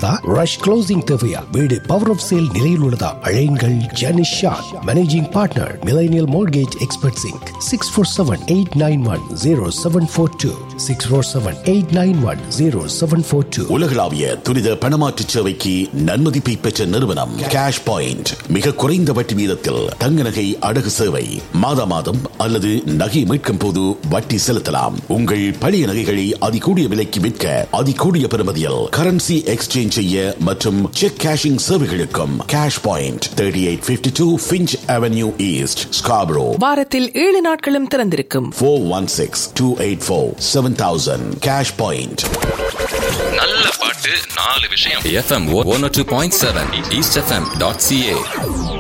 உள்ளதா? Rush closing தேவையா? வீடு பவர் ஆஃப் சேல் நிலையில் உள்ளதா? அழையுங்கள் ஜானிஷ் Shawn, managing partner, millennial mortgage experts Inc. 647-891-0742 647-891-0742. உலகளாவிய துரித பணமாற்று சேவைக்கு நன்மதிப்பை பெற்ற நிறுவனம் கேஷ் பாயிண்ட். மிக குறைந்த வட்டி வீதத்தில் தங்க நகை அடகு சேவை. மாதா மாதம் அல்லது நகை மீட்கும் போது வட்டி செலுத்தலாம். உங்கள் பழைய நகைகளை அதிகூடிய விலைக்கு விற்க அதிகூடிய பெறுமதியில் கரன்சி எக்ஸ்சேஞ்ச் செய்ய மற்றும் check cashing சேவைகளுக்கும் cash point 3852 Finch Avenue East, Scarborough. வாரத்தில் 7 நாட்களும் திறந்திருக்கும். 416-284-7000. Cash Point. நல்ல பாட்டு 4 விஷயம். FM 102.7 eastfm.ca.